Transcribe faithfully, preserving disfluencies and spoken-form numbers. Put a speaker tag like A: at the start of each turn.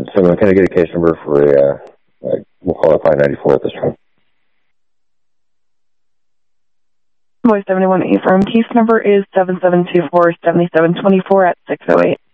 A: seven, can I get a case number for a, uh, uh, we'll call it five ninety-four at this time.
B: Boy seventy-one affirm. Case number is seven seven two four, seven seven two four at six oh eight.